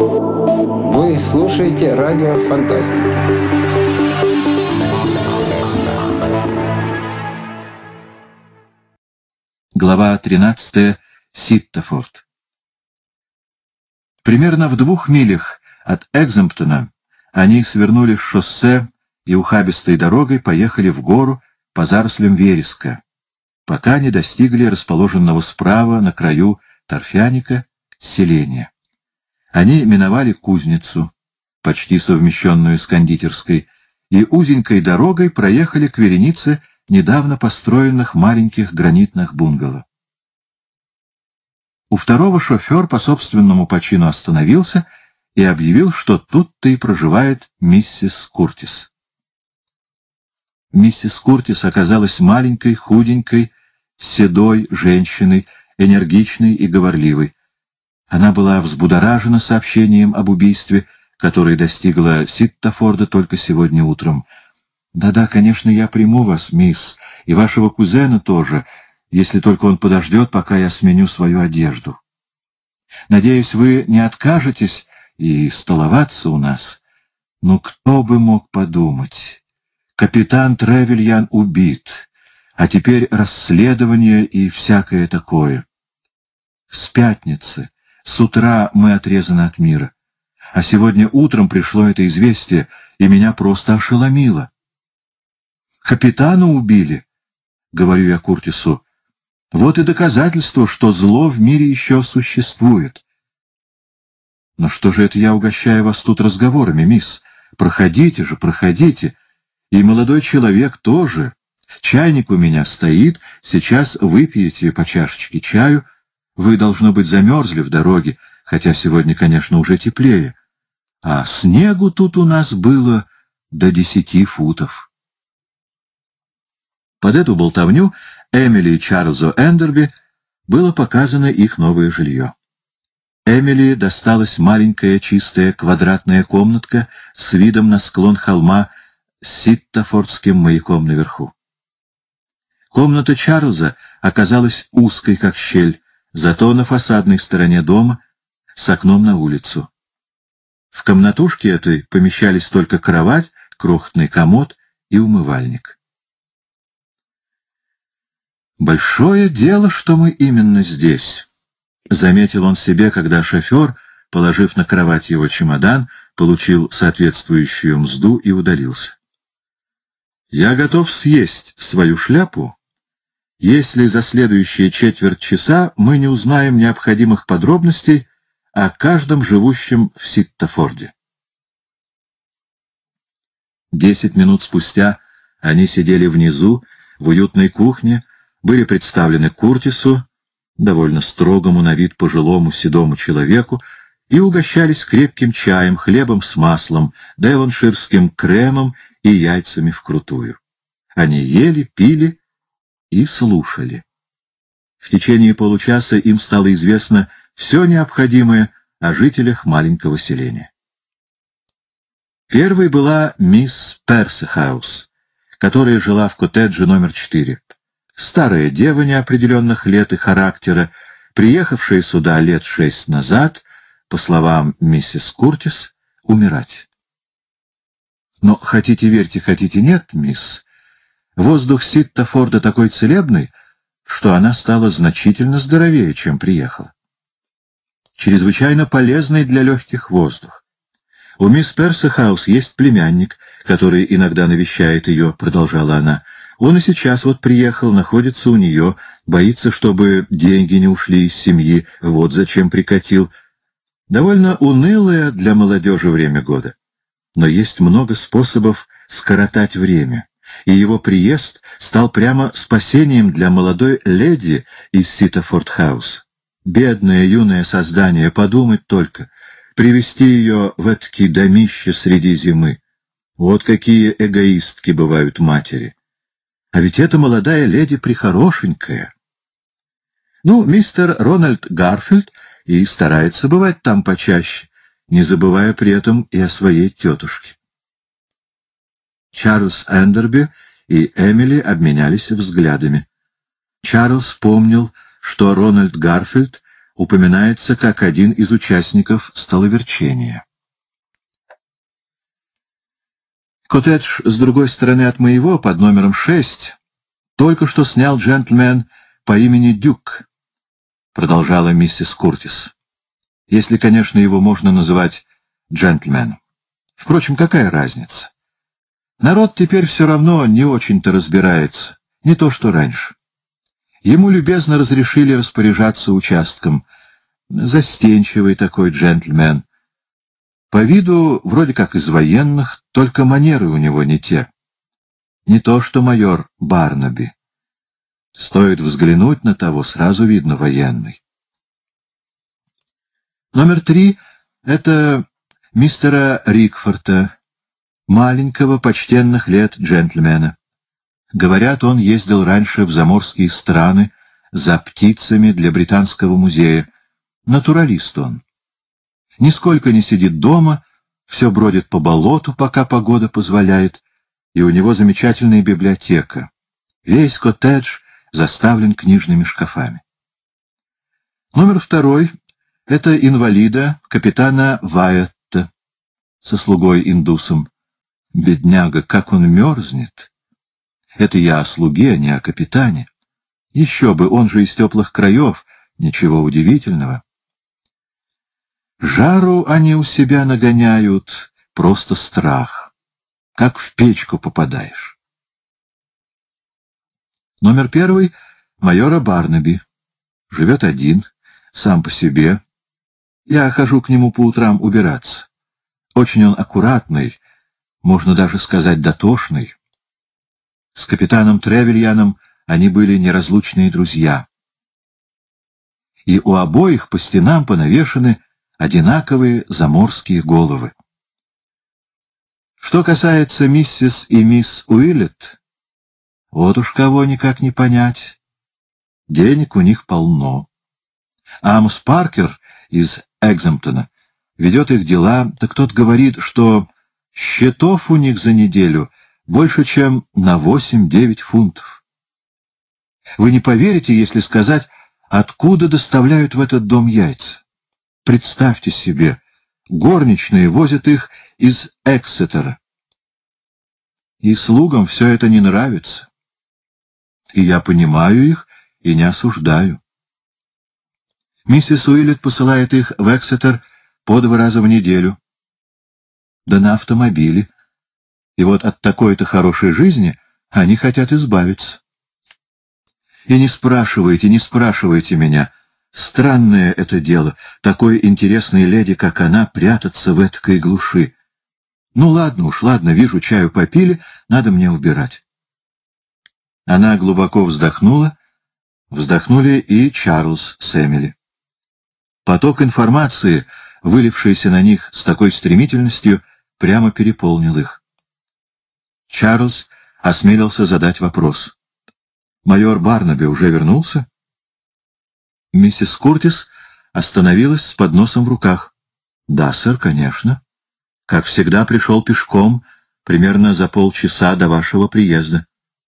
Вы слушаете радио Фантастика. Глава 13. Ситтофорд. Примерно в 2 милях от Экземптона они свернули с шоссе и ухабистой дорогой поехали в гору по зарослям вереска, пока не достигли расположенного справа на краю торфяника селения. Они миновали кузницу, почти совмещенную с кондитерской, и узенькой дорогой проехали к веренице недавно построенных маленьких гранитных бунгало. У второго шофер по собственному почину остановился и объявил, что тут-то и проживает миссис Куртис. Миссис Куртис оказалась маленькой, худенькой, седой женщиной, энергичной и говорливой. Она была взбудоражена сообщением об убийстве, которое достигло Ситтофорда только сегодня утром. «Да-да, конечно, я приму вас, мисс, и вашего кузена тоже, если только он подождет, пока я сменю свою одежду. Надеюсь, вы не откажетесь и столоваться у нас. Ну, кто бы мог подумать? Капитан Тревельян убит, а теперь расследование и всякое такое. С пятницы, с утра мы отрезаны от мира, а сегодня утром пришло это известие, и меня просто ошеломило. «Капитана убили», — говорю я Куртису. «Вот и доказательство, что зло в мире еще существует». «Но что же это я угощаю вас тут разговорами, мисс? Проходите же, проходите. И молодой человек тоже. Чайник у меня стоит, сейчас выпьете по чашечке чаю. Вы, должно быть, замерзли в дороге, хотя сегодня, конечно, уже теплее. А снегу тут у нас было до 10 футов». Под эту болтовню Эмили и Чарльзу Эндерби было показано их новое жилье. Эмили досталась маленькая чистая квадратная комнатка с видом на склон холма с Ситтофордским маяком наверху. Комната Чарльза оказалась узкой, как щель, зато на фасадной стороне дома с окном на улицу. В комнатушке этой помещались только кровать, крохотный комод и умывальник. «Большое дело, что мы именно здесь», — заметил он себе, когда шофер, положив на кровать его чемодан, получил соответствующую мзду и удалился. «Я готов съесть свою шляпу, если за следующие четверть часа мы не узнаем необходимых подробностей о каждом живущем в Ситтофорде». 10 минут спустя они сидели внизу, в уютной кухне, были представлены Куртису, довольно строгому на вид пожилому седому человеку, и угощались крепким чаем, хлебом с маслом, девонширским кремом и яйцами вкрутую. Они ели, пили и слушали. В течение получаса им стало известно все необходимое о жителях маленького селения. Первой была мисс Персихаус, которая жила в коттедже номер 4. Старая дева неопределенных лет и характера, приехавшая сюда лет 6 назад, по словам миссис Куртис, умирать. Но хотите верьте, хотите нет, мисс, воздух Ситтофорда такой целебный, что она стала значительно здоровее, чем приехала. Чрезвычайно полезный для легких воздух. У мисс Персихаус есть племянник, который иногда навещает ее, продолжала она. Он и сейчас вот приехал, находится у нее, боится, чтобы деньги не ушли из семьи, вот зачем прикатил. Довольно унылое для молодежи время года. Но есть много способов скоротать время, и его приезд стал прямо спасением для молодой леди из Ситтофорд-хаус. Бедное юное создание, подумать только, привести ее в этакие домище среди зимы. Вот какие эгоистки бывают матери. А ведь эта молодая леди прихорошенькая. Ну, мистер Рональд Гарфилд и старается бывать там почаще, не забывая при этом и о своей тетушке. Чарльз Эндерби и Эмили обменялись взглядами. Чарльз помнил, что Рональд Гарфилд упоминается как один из участников столоверчения. Коттедж с другой стороны от моего, под номером 6, только что снял джентльмен по имени Дюк, продолжала миссис Куртис. Если, конечно, его можно называть джентльменом. Впрочем, какая разница? Народ теперь все равно не очень-то разбирается, не то что раньше. Ему любезно разрешили распоряжаться участком. Застенчивый такой джентльмен. По виду вроде как из военных, только манеры у него не те. Не то что майор Барнаби. Стоит взглянуть на того, сразу видно военный. Номер 3 — это мистера Рикфорта, маленького, почтенных лет джентльмена. Говорят, он ездил раньше в заморские страны за птицами для Британского музея. Натуралист он. Нисколько не сидит дома, все бродит по болоту, пока погода позволяет, и у него замечательная библиотека. Весь коттедж заставлен книжными шкафами. Номер 2 — это инвалида капитана Вайетта со слугой-индусом. Бедняга, как он мерзнет! Это я о слуге, а не о капитане. Еще бы, он же из теплых краев, ничего удивительного. Жару они у себя нагоняют, просто страх. Как в печку попадаешь. Номер 1 — майора Барнаби. Живет один, сам по себе. Я хожу к нему по утрам убираться. Очень он аккуратный, можно даже сказать дотошный. С капитаном Тревельяном они были неразлучные друзья. И у обоих по стенам понавешены одинаковые заморские головы. Что касается миссис и мисс Уиллет, вот уж кого никак не понять. Денег у них полно. Амос Паркер из Экземптона ведет их дела, так тот говорит, что счетов у них за неделю больше, чем на 8-9 фунтов. Вы не поверите, если сказать, откуда доставляют в этот дом яйца. Представьте себе, горничные возят их из Эксетера. И слугам все это не нравится. И я понимаю их и не осуждаю. Миссис Уиллет посылает их в Эксетер по 2 раза в неделю. Да на автомобиле. И вот от такой-то хорошей жизни они хотят избавиться. И не спрашивайте меня. Странное это дело, такой интересной леди, как она, прятаться в эткой глуши. Ну ладно уж, ладно, вижу, чаю попили, надо мне убирать. Она глубоко вздохнула, вздохнули и Чарльз с Эмили. Поток информации, вылившийся на них с такой стремительностью, прямо переполнил их. Чарльз осмелился задать вопрос. «Майор Барнаби уже вернулся?» Миссис Куртис остановилась с подносом в руках. «Да, сэр, конечно. Как всегда, пришел пешком, примерно за полчаса до вашего приезда».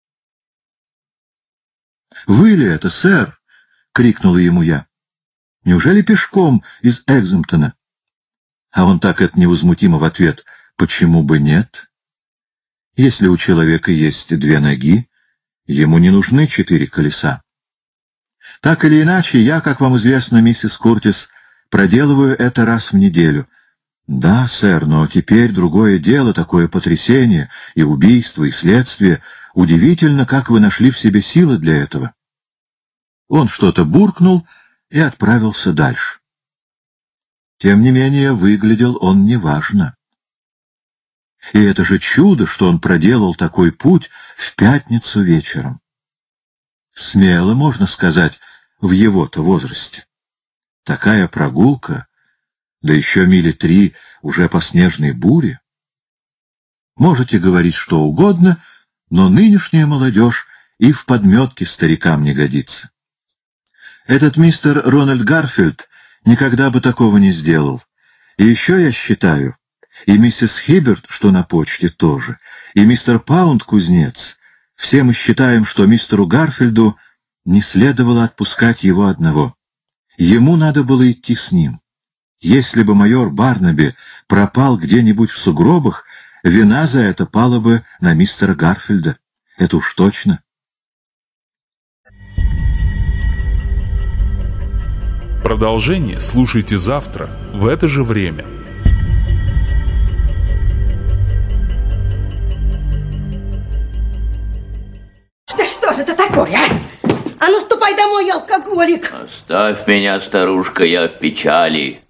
«Вы ли это, сэр?» — крикнула ему я. «Неужели пешком из Экземптона?» А он так это невозмутимо в ответ. «Почему бы нет? Если у человека есть 2 ноги, ему не нужны 4 колеса. Так или иначе, я, как вам известно, миссис Куртис, проделываю это раз в неделю. Да, сэр, но теперь другое дело, такое потрясение, и убийство, и следствие. Удивительно, как вы нашли в себе силы для этого». Он что-то буркнул и отправился дальше. Тем не менее, выглядел он неважно. И это же чудо, что он проделал такой путь в пятницу вечером. Смело, можно сказать, в его-то возрасте. Такая прогулка, да еще 3 мили уже по снежной буре. Можете говорить что угодно, но нынешняя молодежь и в подметке старикам не годится. Этот мистер Рональд Гарфилд никогда бы такого не сделал. И еще я считаю, и миссис Хиберт, что на почте, тоже, и мистер Паунд, кузнец, все мы считаем, что мистеру Гарфилду не следовало отпускать его одного. Ему надо было идти с ним. Если бы майор Барнаби пропал где-нибудь в сугробах, вина за это пала бы на мистера Гарфилда. Это уж точно. Продолжение слушайте завтра в это же время. Да что же это такое, а? А ну ступай домой, алкоголик! Оставь меня, старушка, я в печали.